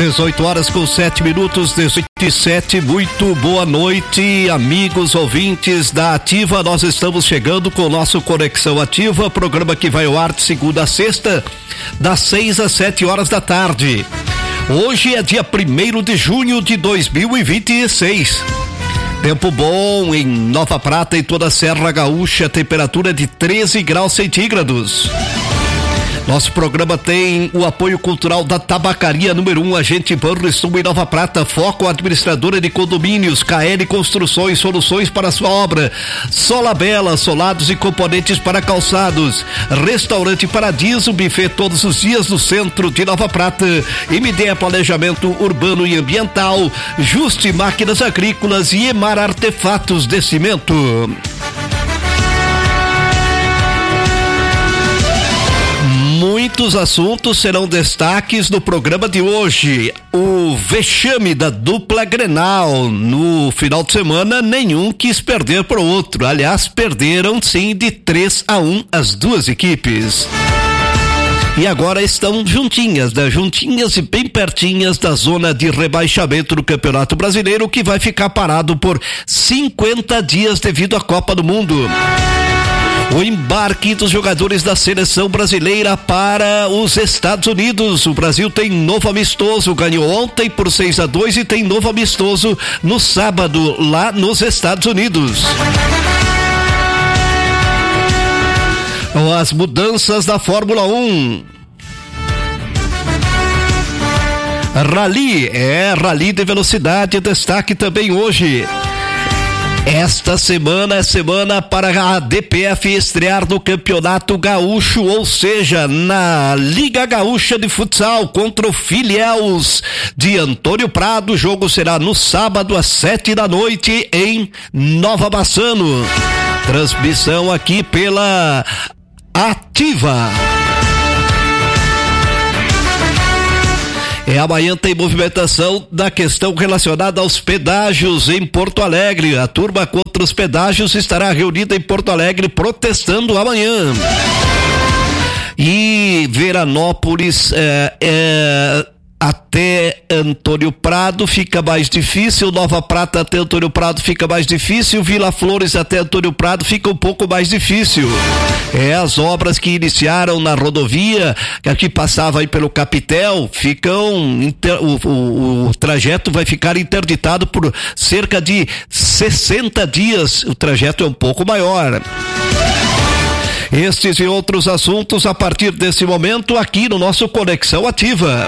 18h07, 18h07, muito boa noite, amigos ouvintes da Ativa. Nós estamos chegando com o nosso Conexão Ativa, programa que vai ao ar de segunda a sexta, das 6 às 7 horas da tarde. Hoje é dia 1º de junho de 2026. Tempo bom em Nova Prata e toda a Serra Gaúcha, temperatura de 13 graus centígrados. Nosso programa tem o apoio cultural da Tabacaria número 1, Agente Banrisul em Nova Prata, Foco Administradora de Condomínios, KL Construções, soluções para sua obra, Solabela, solados e componentes para calçados, Restaurante Paradiso, buffet todos os dias no centro de Nova Prata, MDE Planejamento Urbano e Ambiental, Juste Máquinas Agrícolas e Emar Artefatos de Cimento. Muitos assuntos serão destaques no programa de hoje. O vexame da dupla Grenal. No final de semana, nenhum quis perder para o outro. Aliás, perderam sim de 3-1 as duas equipes. E agora estão juntinhas e bem pertinhas da zona de rebaixamento do Campeonato Brasileiro, que vai ficar parado por 50 dias devido à Copa do Mundo. O embarque dos jogadores da seleção brasileira para os Estados Unidos. O Brasil tem novo amistoso, ganhou ontem por 6-2 e tem novo amistoso no sábado lá nos Estados Unidos. As mudanças da Fórmula 1. Rally de velocidade, destaque também hoje. Esta semana é semana para a DPF estrear no Campeonato Gaúcho, ou seja, na Liga Gaúcha de Futsal contra o Filiaus de Antônio Prado. O jogo será no sábado às 7 da noite em Nova Bassano. Transmissão aqui pela Ativa. Amanhã tem movimentação da questão relacionada aos pedágios em Porto Alegre. A turma contra os pedágios estará reunida em Porto Alegre protestando amanhã. E Veranópolis até Antônio Prado fica mais difícil, Nova Prata até Antônio Prado fica mais difícil, Vila Flores até Antônio Prado fica um pouco mais difícil. As obras que iniciaram na rodovia, que passava aí pelo Capitel, o trajeto vai ficar interditado por cerca de 60 dias, o trajeto é um pouco maior. Estes e outros assuntos a partir desse momento aqui no nosso Conexão Ativa.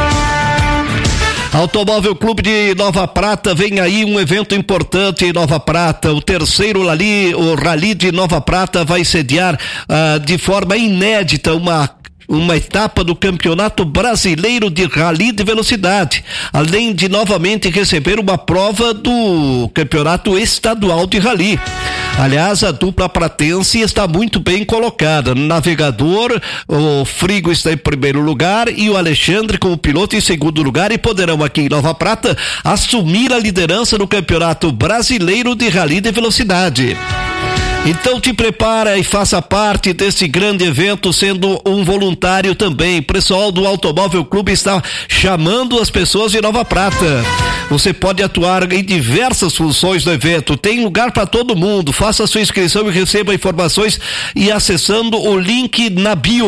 Automóvel Clube de Nova Prata, vem aí um evento importante em Nova Prata, o terceiro o Rally de Nova Prata vai sediar de forma inédita uma etapa do Campeonato Brasileiro de Rally de Velocidade, além de novamente receber uma prova do Campeonato Estadual de Rally. Aliás, a dupla pratense está muito bem colocada. No navegador, o Frigo está em primeiro lugar e o Alexandre como piloto em segundo lugar, e poderão aqui em Nova Prata assumir a liderança no Campeonato Brasileiro de Rally de Velocidade. Então te prepara e faça parte desse grande evento, sendo um voluntário também. O pessoal do Automóvel Clube está chamando as pessoas de Nova Prata. Você pode atuar em diversas funções do evento, tem lugar para todo mundo. Faça a sua inscrição e receba informações e acessando o link na bio.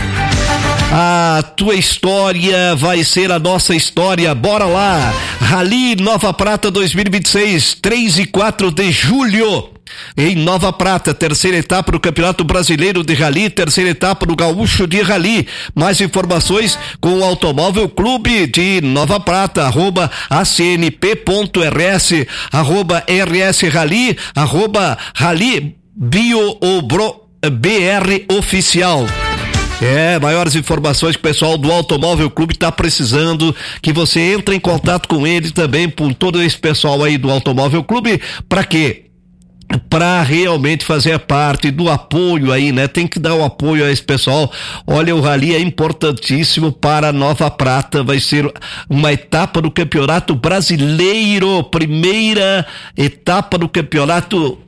A tua história vai ser a nossa história, bora lá! Rally Nova Prata 2026, 3 e 4 de julho. Em Nova Prata, terceira etapa do Campeonato Brasileiro de Rally, terceira etapa do Gaúcho de Rally. Mais informações com o Automóvel Clube de Nova Prata, @acnp.rs, @rs-rally, @rally bio ou BR oficial. Maiores informações que o pessoal do Automóvel Clube está precisando, que você entre em contato com ele também, por todo esse pessoal aí do Automóvel Clube. Para quê? Para realmente fazer parte do apoio aí, né? Tem que dar o apoio a esse pessoal. Olha, o Rally é importantíssimo para Nova Prata, vai ser uma etapa do Campeonato Brasileiro, primeira etapa do Campeonato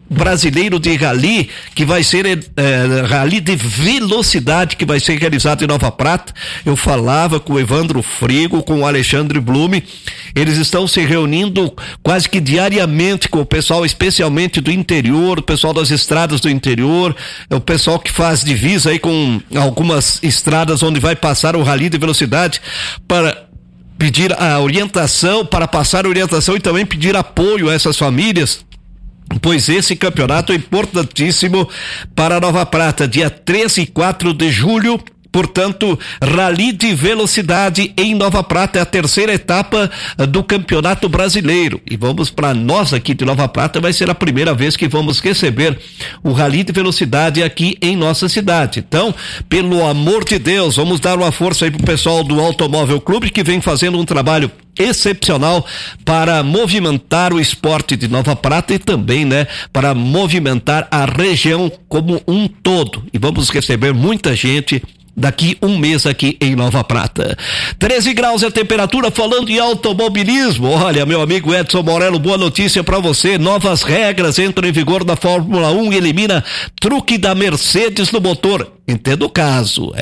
Brasileiro de Rally, que vai ser rally de velocidade, que vai ser realizado em Nova Prata. Eu falava com o Evandro Frigo, com o Alexandre Blume, eles estão se reunindo quase que diariamente com o pessoal, especialmente do interior, o pessoal das estradas do interior, o pessoal que faz divisa aí com algumas estradas onde vai passar o rally de velocidade, para pedir a orientação, para passar a orientação e também pedir apoio a essas famílias, pois esse campeonato é importantíssimo para Nova Prata, dia 3 e 4 de julho, portanto, rally de velocidade em Nova Prata, é a terceira etapa do Campeonato Brasileiro, e vamos para nós aqui de Nova Prata, vai ser a primeira vez que vamos receber o rally de velocidade aqui em nossa cidade. Então, pelo amor de Deus, vamos dar uma força aí pro pessoal do Automóvel Clube, que vem fazendo um trabalho excepcional para movimentar o esporte de Nova Prata e também, né, para movimentar a região como um todo, e vamos receber muita gente daqui um mês aqui em Nova Prata. 13 graus é a temperatura. Falando em automobilismo, olha, meu amigo Edson Morello, boa notícia para você, novas regras entram em vigor da Fórmula 1 e elimina truque da Mercedes no motor. Entenda o caso,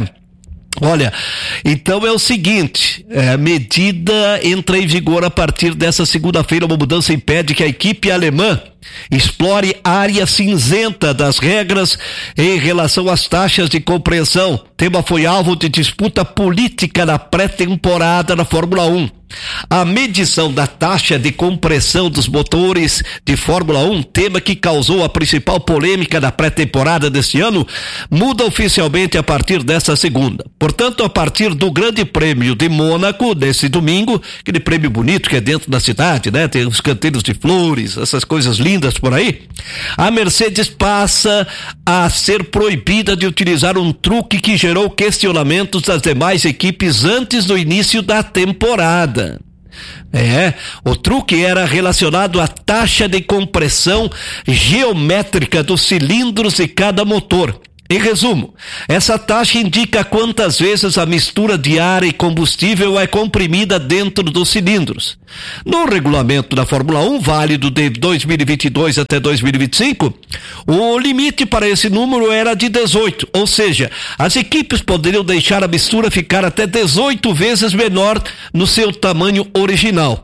olha, então é o seguinte, a medida entra em vigor a partir dessa segunda-feira. Uma mudança impede que a equipe alemã explore a área cinzenta das regras em relação às taxas de compreensão. O tema foi alvo de disputa política na pré-temporada da Fórmula 1. A medição da taxa de compressão dos motores de Fórmula 1, tema que causou a principal polêmica da pré-temporada deste ano, muda oficialmente a partir desta segunda. Portanto, a partir do Grande Prêmio de Mônaco, desse domingo, aquele prêmio bonito que é dentro da cidade, né? Tem os canteiros de flores, essas coisas lindas por aí. A Mercedes passa a ser proibida de utilizar um truque que gerou questionamentos das demais equipes antes do início da temporada. O truque era relacionado à taxa de compressão geométrica dos cilindros de cada motor. Em resumo, essa taxa indica quantas vezes a mistura de ar e combustível é comprimida dentro dos cilindros. No regulamento da Fórmula 1, válido de 2022 até 2025, o limite para esse número era de 18, ou seja, as equipes poderiam deixar a mistura ficar até 18 vezes menor no seu tamanho original.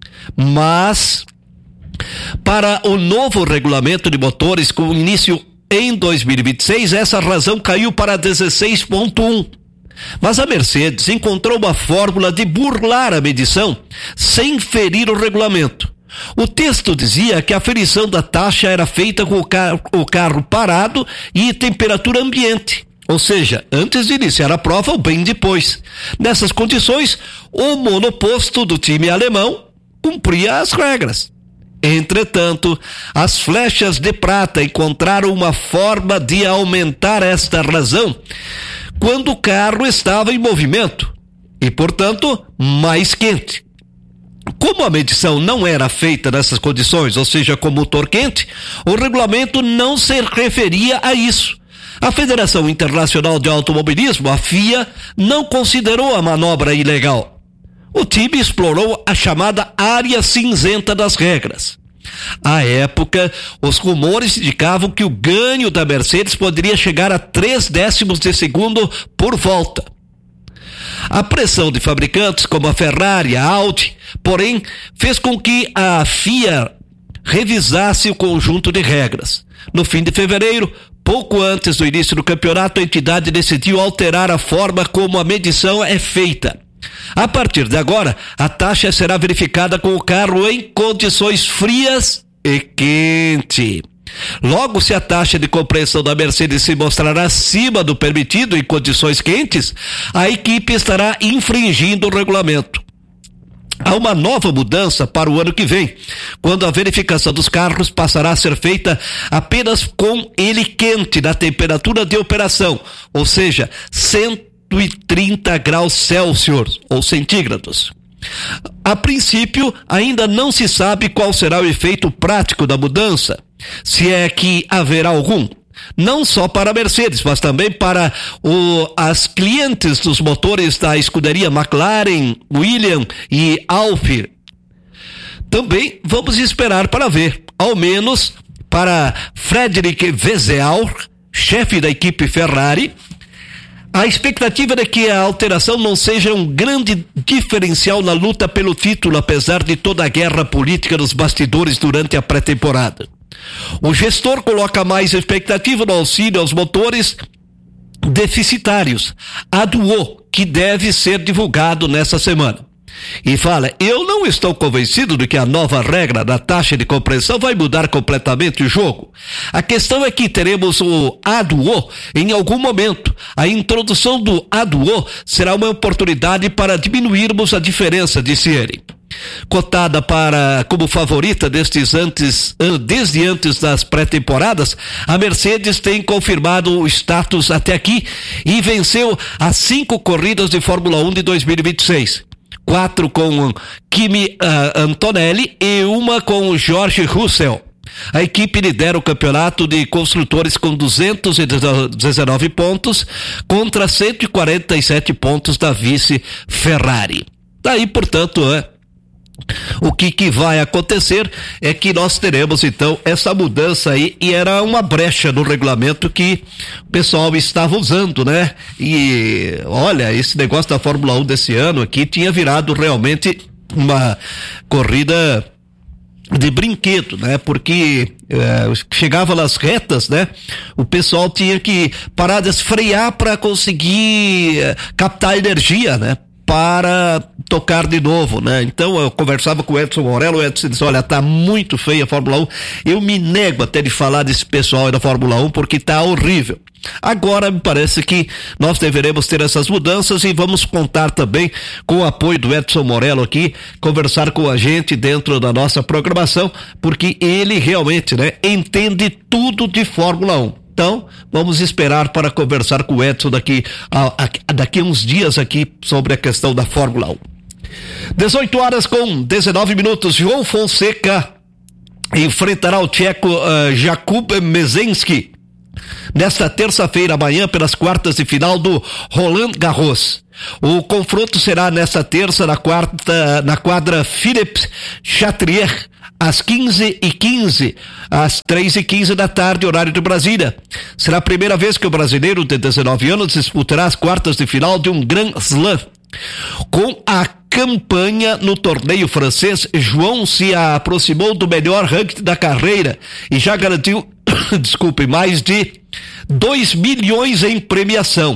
Mas, para o novo regulamento de motores com início em 2026, essa razão caiu para 16,1. Mas a Mercedes encontrou uma fórmula de burlar a medição sem ferir o regulamento. O texto dizia que a aferição da taxa era feita com o carro parado e temperatura ambiente, ou seja, antes de iniciar a prova ou bem depois. Nessas condições, o monoposto do time alemão cumpria as regras. Entretanto, as flechas de prata encontraram uma forma de aumentar esta razão quando o carro estava em movimento e, portanto, mais quente. Como a medição não era feita nessas condições, ou seja, com motor quente, o regulamento não se referia a isso. A Federação Internacional de Automobilismo, a FIA, não considerou a manobra ilegal. O time explorou a chamada área cinzenta das regras. À época, os rumores indicavam que o ganho da Mercedes poderia chegar a 0,3 de segundo por volta. A pressão de fabricantes como a Ferrari, a Audi, porém, fez com que a FIA revisasse o conjunto de regras. No fim de fevereiro, pouco antes do início do campeonato, a entidade decidiu alterar a forma como a medição é feita. A partir de agora, a taxa será verificada com o carro em condições frias e quente. Logo, se a taxa de compressão da Mercedes se mostrar acima do permitido em condições quentes, a equipe estará infringindo o regulamento. Há uma nova mudança para o ano que vem, quando a verificação dos carros passará a ser feita apenas com ele quente na temperatura de operação, ou seja, 130 graus Celsius ou centígrados. A princípio, ainda não se sabe qual será o efeito prático da mudança, se é que haverá algum, não só para a Mercedes, mas também para as clientes dos motores da escuderia McLaren, Williams e Alpine. Também vamos esperar para ver, ao menos para Frederic Vasseur, chefe da equipe Ferrari. A expectativa é que a alteração não seja um grande diferencial na luta pelo título, apesar de toda a guerra política nos bastidores durante a pré-temporada. O gestor coloca mais expectativa no auxílio aos motores deficitários, a Duo, que deve ser divulgado nessa semana. E fala, eu não estou convencido de que a nova regra da taxa de compressão vai mudar completamente o jogo. A questão é que teremos o ADUO em algum momento. A introdução do ADUO será uma oportunidade para diminuirmos a diferença, disse ele. Cotada como favorita desde antes das pré-temporadas, a Mercedes tem confirmado o status até aqui e venceu as 5 corridas de Fórmula 1 de 2026. 4 com Kimi Antonelli e 1 com George Russell. A equipe lidera o campeonato de construtores com 219 pontos contra 147 pontos da vice Ferrari. Daí, portanto, o que vai acontecer é que nós teremos então essa mudança aí, e era uma brecha no regulamento que o pessoal estava usando, né? E olha, esse negócio da Fórmula 1 desse ano aqui tinha virado realmente uma corrida de brinquedo, né? Porque chegava nas retas, né? O pessoal tinha que parar de frear para conseguir captar energia, né? Para tocar de novo, né? Então eu conversava com o Edson Morello, o Edson disse, olha, tá muito feia a Fórmula 1, eu me nego até de falar desse pessoal aí da Fórmula 1 porque tá horrível. Agora me parece que nós deveremos ter essas mudanças e vamos contar também com o apoio do Edson Morello aqui, conversar com a gente dentro da nossa programação, porque ele realmente, né, entende tudo de Fórmula 1. Então, vamos esperar para conversar com o Edson daqui a uns dias aqui sobre a questão da Fórmula 1. 18h19, João Fonseca enfrentará o tcheco Jakub Mezensky nesta terça-feira amanhã pelas quartas de final do Roland Garros. O confronto será nesta terça na quadra Philippe Chatrier, às 15h15, às 3h15 da tarde, horário de Brasília. Será a primeira vez que o brasileiro de 19 anos disputará as quartas de final de um Grand Slam. Com a campanha no torneio francês, João se aproximou do melhor ranking da carreira e já garantiu, mais de 2 milhões em premiação.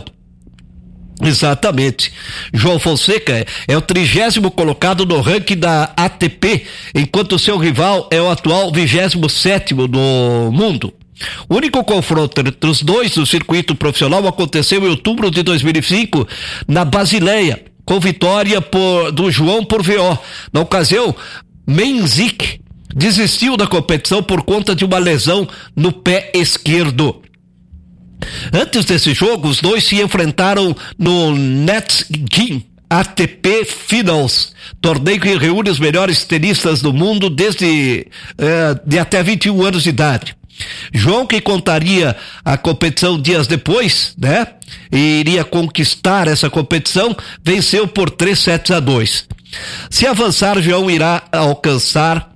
Exatamente. João Fonseca é o 30º colocado no ranking da ATP, enquanto seu rival é o atual 27º do mundo. O único confronto entre os dois do circuito profissional aconteceu em outubro de 2005 na Basileia, com vitória do João por VO. Na ocasião, Menzig desistiu da competição por conta de uma lesão no pé esquerdo. Antes desse jogo, os dois se enfrentaram no Nets-Gym ATP Finals, torneio que reúne os melhores tenistas do mundo desde de até 21 anos de idade. João, que contaria a competição dias depois, né? E iria conquistar essa competição, venceu por 3-2. Se avançar, João irá alcançar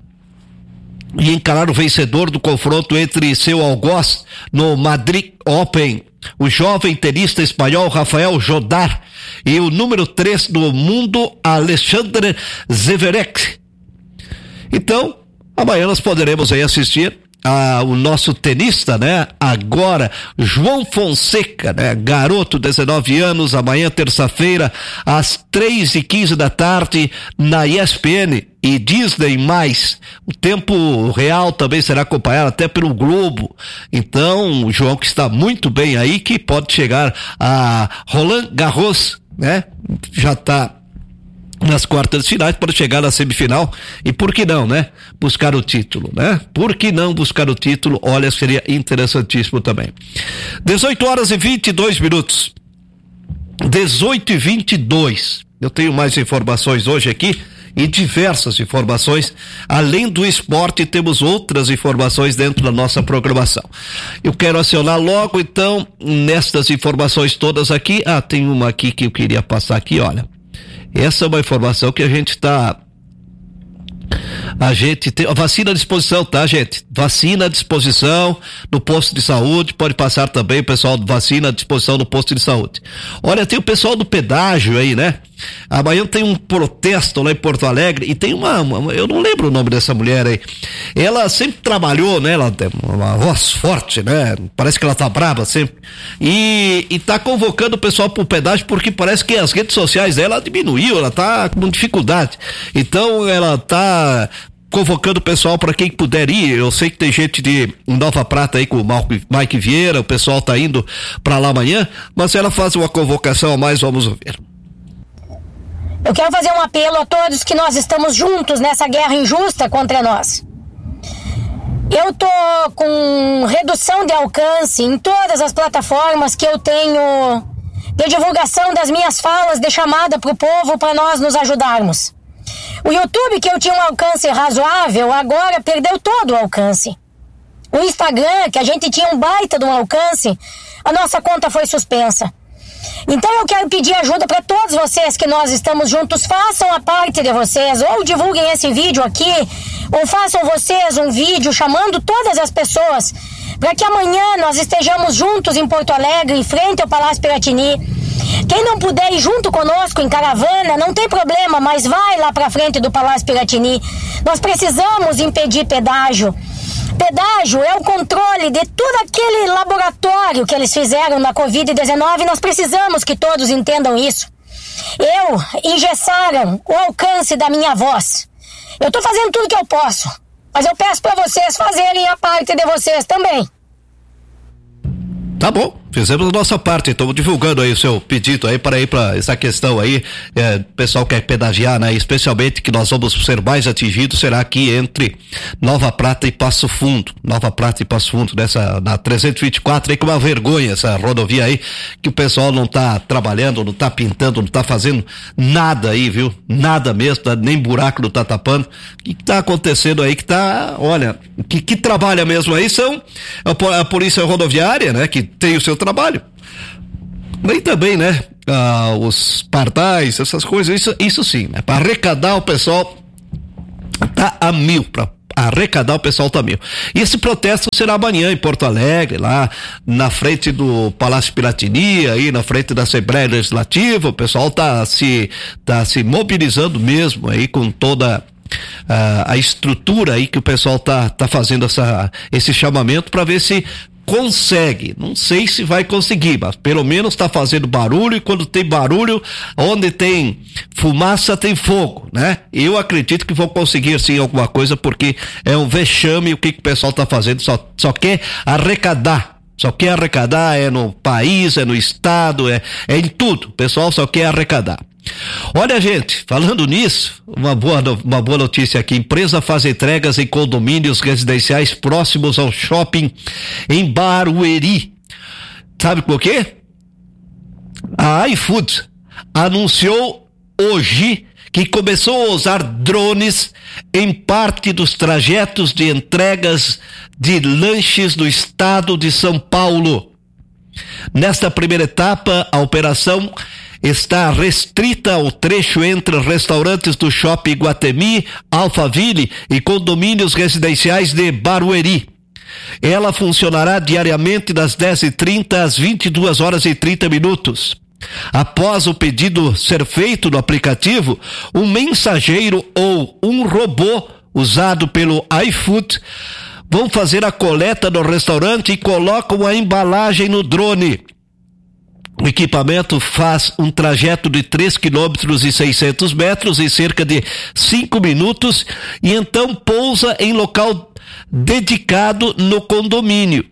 e encarar o vencedor do confronto entre seu algoz no Madrid Open, o jovem tenista espanhol Rafael Jodar, e o número 3 do mundo, Alexandre Zverev. Então, amanhã nós poderemos aí assistir o nosso tenista, né? Agora, João Fonseca, né? Garoto, 19 anos, amanhã, terça-feira, às 3h15 da tarde, na ESPN e Disney+. O tempo real também será acompanhado até pelo Globo. Então, o João, que está muito bem aí, que pode chegar a Roland Garros, né? Já está nas quartas de finais para chegar na semifinal, e por que não, né? Buscar o título, né? Por que não buscar o título? Olha, seria interessantíssimo também. 18h22. 18h22. Eu tenho mais informações hoje aqui, e diversas informações. Além do esporte, temos outras informações dentro da nossa programação. Eu quero acionar logo, então, nestas informações todas aqui. Tem uma aqui que eu queria passar aqui, olha. Essa é uma informação que a gente está A gente tem a vacina à disposição, tá, gente? Vacina à disposição no posto de saúde, pode passar também o pessoal de vacina à disposição no posto de saúde. Olha, tem o pessoal do pedágio aí, né? Amanhã tem um protesto lá em Porto Alegre e tem uma eu não lembro o nome dessa mulher aí. Ela sempre trabalhou, né? Ela tem uma voz forte, né? Parece que ela tá brava sempre. E tá convocando o pessoal pro pedágio porque parece que as redes sociais dela diminuiu, ela tá com dificuldade. Então ela tá convocando o pessoal para quem puder ir. Eu sei que tem gente de Nova Prata aí com o Mike Vieira, o pessoal tá indo para lá amanhã, mas ela faz uma convocação a mais, vamos ouvir. Eu quero fazer um apelo a todos que nós estamos juntos nessa guerra injusta contra nós. Eu tô com redução de alcance em todas as plataformas que eu tenho de divulgação das minhas falas de chamada pro povo para nós nos ajudarmos. O YouTube, que eu tinha um alcance razoável, agora perdeu todo o alcance. O Instagram, que a gente tinha um baita de um alcance, a nossa conta foi suspensa. Então eu quero pedir ajuda para todos vocês que nós estamos juntos, façam a parte de vocês, ou divulguem esse vídeo aqui, ou façam vocês um vídeo chamando todas as pessoas, para que amanhã nós estejamos juntos em Porto Alegre, em frente ao Palácio Piratini. Quem não puder ir junto conosco em caravana, não tem problema, mas vai lá para frente do Palácio Piratini. Nós precisamos impedir pedágio. Pedágio é o controle de todo aquele laboratório que eles fizeram na Covid-19 e nós precisamos que todos entendam isso. Engessaram o alcance da minha voz. Eu estou fazendo tudo que eu posso, mas eu peço para vocês fazerem a parte de vocês também. Tá bom, fizemos a nossa parte, estamos divulgando aí o seu pedido aí para ir para essa questão aí, o pessoal quer pedagiar, né? Especialmente que nós vamos ser mais atingidos, será aqui entre Nova Prata e Passo Fundo, na 324 aí, que é uma vergonha essa rodovia aí, que o pessoal não tá trabalhando, não tá pintando, não tá fazendo nada aí, viu? Nada mesmo, nem buraco não tá tapando. O que tá acontecendo aí que tá, olha, que trabalha mesmo aí são a polícia rodoviária, né? Que tem o seu trabalho. Bem também, né? Os pardais, essas coisas, isso sim, né? Para arrecadar o pessoal tá a mil, E esse protesto será amanhã em Porto Alegre, lá na frente do Palácio Piratini, aí na frente da Assembleia Legislativa. O pessoal tá se mobilizando mesmo aí com toda a estrutura aí que o pessoal tá fazendo esse chamamento para ver se consegue. Não sei se vai conseguir, mas pelo menos está fazendo barulho, e quando tem barulho, onde tem fumaça tem fogo, né? Eu acredito que vão conseguir sim alguma coisa, porque é um vexame o que o pessoal está fazendo, só quer arrecadar. É no país, é no estado, é em tudo. O pessoal só quer arrecadar. Olha, gente, falando nisso, uma boa notícia aqui. Empresa faz entregas em condomínios residenciais próximos ao shopping em Barueri. Sabe por quê? A iFood anunciou hoje que começou a usar drones em parte dos trajetos de entregas de lanches do estado de São Paulo. Nesta primeira etapa, a operação está restrita ao trecho entre restaurantes do Shopping Iguatemi, Alphaville e condomínios residenciais de Barueri. Ela funcionará diariamente das 10h30 às 22h30. Após o pedido ser feito no aplicativo, um mensageiro ou um robô usado pelo iFood vão fazer a coleta no restaurante e colocam a embalagem no drone. O equipamento faz um trajeto de 3,6 km em cerca de 5 minutos e então pousa em local dedicado no condomínio.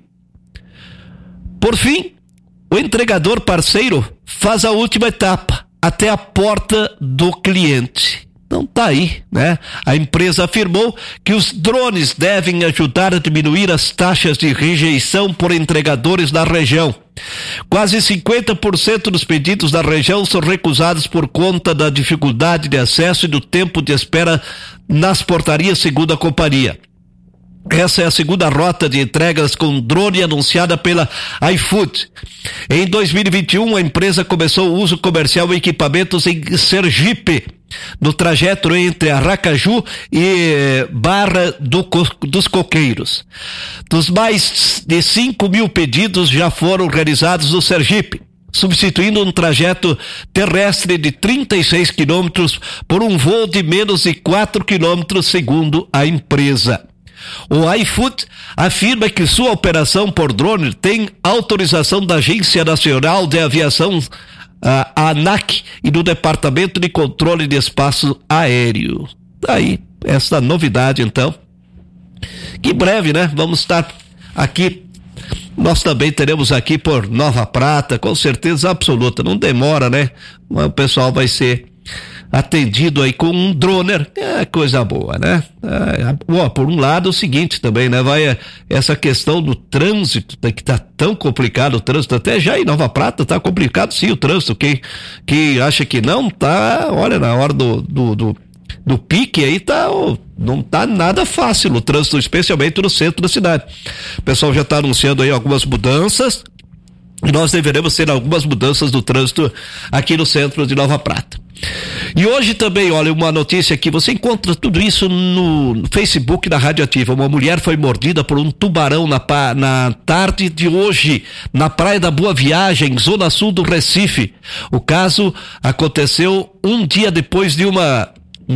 Por fim, o entregador parceiro faz a última etapa, até a porta do cliente. Então tá aí, né? A empresa afirmou que os drones devem ajudar a diminuir as taxas de rejeição por entregadores na região. Quase 50% dos pedidos da região são recusados por conta da dificuldade de acesso e do tempo de espera nas portarias, segundo a companhia. Essa é a segunda rota de entregas com drone anunciada pela iFood. Em 2021, a empresa começou o uso comercial de equipamentos em Sergipe. no trajeto entre Aracaju e Barra dos Coqueiros. Dos mais de 5.000 pedidos já foram realizados no Sergipe, substituindo um trajeto terrestre de 36 quilômetros por um voo de menos de 4 quilômetros, segundo a empresa. O iFood afirma que sua operação por drone tem autorização da Agência Nacional de Aviação, a ANAC, e do Departamento de Controle de Espaço Aéreo. Daí, essa novidade, então, que em breve, né, vamos estar aqui. Nós também teremos aqui por Nova Prata, com certeza absoluta, não demora, né? O pessoal vai ser atendido aí com um droner, é coisa boa, né? Por um lado, o seguinte também, né? Vai essa questão do trânsito, que tá tão complicado o trânsito, até já em Nova Prata tá complicado sim o trânsito, quem acha que não, tá, olha, na hora do pique aí não tá nada fácil o trânsito, especialmente no centro da cidade. O pessoal já tá anunciando aí algumas mudanças, e nós deveremos ter algumas mudanças do trânsito aqui no centro de Nova Prata. E hoje também, olha, uma notícia aqui, você encontra tudo isso no Facebook da Rádio Ativa. Uma mulher foi mordida por um tubarão na tarde de hoje, na Praia da Boa Viagem, zona sul do Recife. O caso aconteceu um dia depois de uma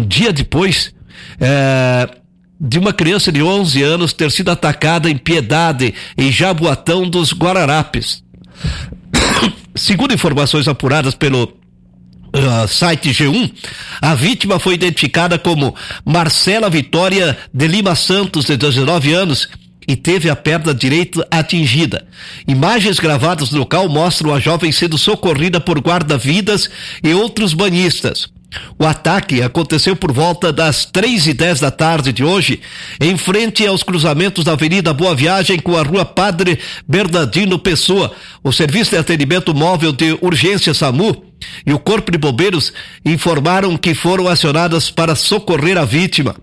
criança de 11 anos ter sido atacada em Piedade, em Jaboatão dos Guararapes. Segundo informações apuradas pelo site G1, a vítima foi identificada como Marcela Vitória de Lima Santos, de 19 anos, e teve a perna direita atingida. Imagens gravadas no local mostram a jovem sendo socorrida por guarda-vidas e outros banhistas. O ataque aconteceu por volta das 3:10 da tarde de hoje, em frente aos cruzamentos da Avenida Boa Viagem com a Rua Padre Bernardino Pessoa. O Serviço de Atendimento Móvel de Urgência SAMU e o Corpo de Bombeiros informaram que foram acionadas para socorrer a vítima.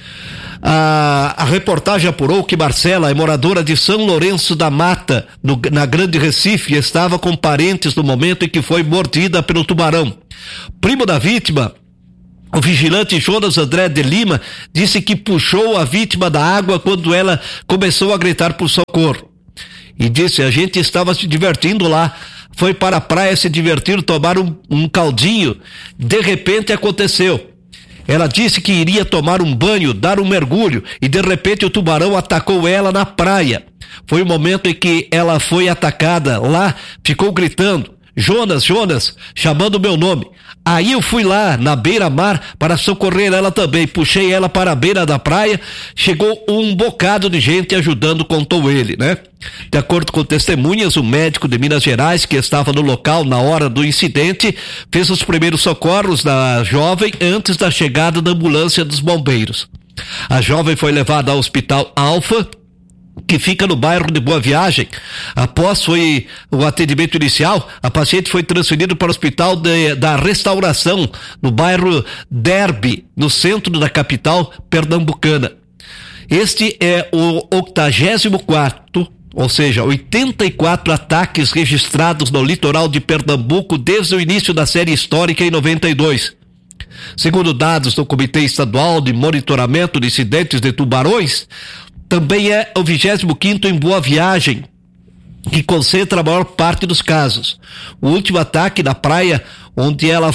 A reportagem apurou que Marcela é moradora de São Lourenço da Mata, na Grande Recife, e estava com parentes no momento em que foi mordida pelo tubarão. Primo da vítima, o vigilante Jonas André de Lima, disse que puxou a vítima da água quando ela começou a gritar por socorro. E disse: a gente estava se divertindo lá, foi para a praia se divertir, tomar um caldinho. De repente aconteceu. Ela disse que iria tomar um banho, dar um mergulho, e de repente o tubarão atacou ela na praia. Foi o momento em que ela foi atacada lá, ficou gritando: Jonas, Jonas, chamando o meu nome. Aí eu fui lá na beira-mar para socorrer ela também, puxei ela para a beira da praia, chegou um bocado de gente ajudando, contou ele, né? De acordo com testemunhas, o médico de Minas Gerais, que estava no local na hora do incidente, fez os primeiros socorros da jovem antes da chegada da ambulância dos bombeiros. A jovem foi levada ao Hospital Alfa, que fica no bairro de Boa Viagem. Após o atendimento inicial, a paciente foi transferida para o Hospital da Restauração, no bairro Derby, no centro da capital pernambucana. Este é o 84º, ou seja, 84 ataques registrados no litoral de Pernambuco desde o início da série histórica em 92. Segundo dados do Comitê Estadual de Monitoramento de Incidentes de Tubarões, também é o 25º em Boa Viagem, que concentra a maior parte dos casos. O último ataque na praia onde ela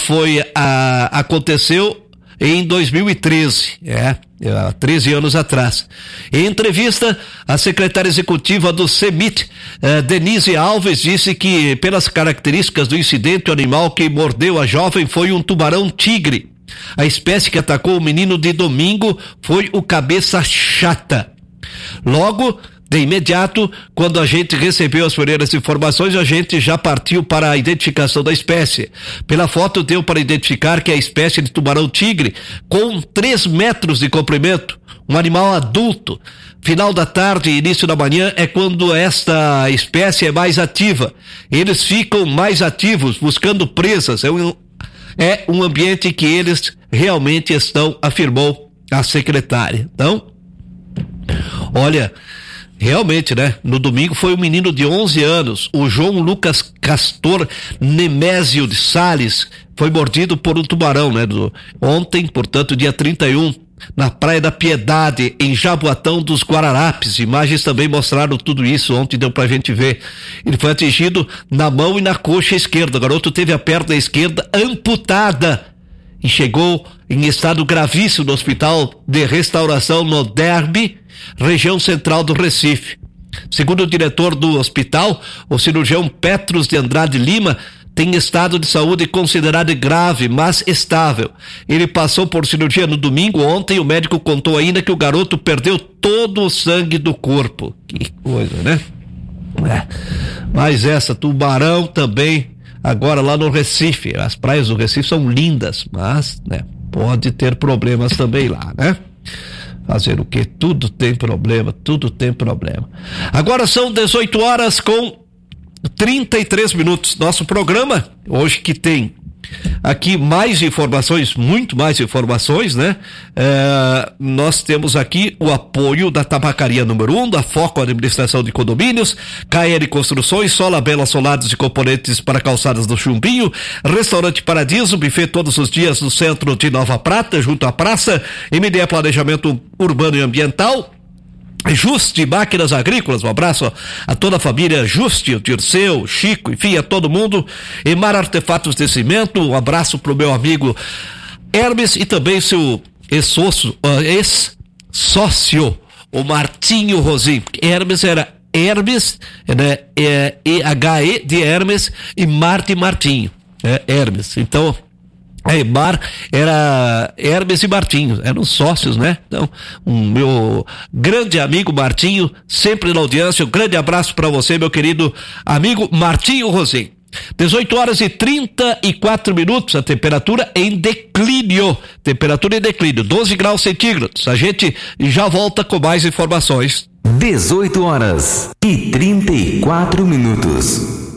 aconteceu em 2013, há 13 anos atrás. Em entrevista, a secretária executiva do CEMIT, Denise Alves, disse que, pelas características do incidente, o animal que mordeu a jovem foi um tubarão-tigre. A espécie que atacou o menino de domingo foi o cabeça chata. Logo, de imediato, quando a gente recebeu as primeiras informações, a gente já partiu para a identificação da espécie. Pela foto deu para identificar que é a espécie de tubarão-tigre, com 3 metros de comprimento, um animal adulto. Final da tarde e início da manhã é quando esta espécie é mais ativa. Eles ficam mais ativos, buscando presas. É um ambiente que eles realmente estão, afirmou a secretária. Então, olha, Realmente, né? No domingo foi um menino de 11 anos, o João Lucas Castor Nemésio de Sales, foi mordido por um tubarão, né? Ontem, portanto, dia 31, na Praia da Piedade, em Jaboatão dos Guararapes. Imagens também mostraram tudo isso, ontem deu pra gente ver. Ele foi atingido na mão e na coxa esquerda. O garoto teve a perna esquerda amputada e chegou em estado gravíssimo no Hospital de Restauração no Derby, região central do Recife. Segundo o diretor do hospital, o cirurgião Petros de Andrade Lima, tem estado de saúde considerado grave, mas estável. Ele passou por cirurgia no domingo. Ontem o médico contou ainda que o garoto perdeu todo o sangue do corpo. Que coisa, né? Mas essa, tubarão também, agora lá no Recife. As praias do Recife são lindas, mas, né, pode ter problemas também lá, né? Fazer o quê? Tudo tem problema, tudo tem problema. Agora são 18 horas com 33 minutos. Nosso programa, hoje que tem aqui mais informações, muito mais informações, né? Nós temos aqui o apoio da Tabacaria número 1, da Foco Administração de Condomínios, KR Construções, Sola Bela Solados e Componentes para Calçadas do Chumbinho, Restaurante Paradiso, buffet todos os dias no centro de Nova Prata, junto à praça, MDE Planejamento Urbano e Ambiental, Juste Máquinas Agrícolas, um abraço a toda a família Juste, o Dirceu, Chico, enfim, a todo mundo. Emar Artefatos de Cimento, um abraço pro meu amigo Hermes e também seu ex-sócio, o Martinho Rosim. Hermes era Hermes, né? E-H-E de Hermes e Marte Martinho, Hermes. Então, Mar era Hermes e Martinho, eram sócios, né? Então, meu grande amigo Martinho, sempre na audiência, um grande abraço para você, meu querido amigo Martinho Rosim. 18 horas e 34 minutos, a temperatura em declínio, 12 graus centígrados. A gente já volta com mais informações. 18 horas e 34 minutos.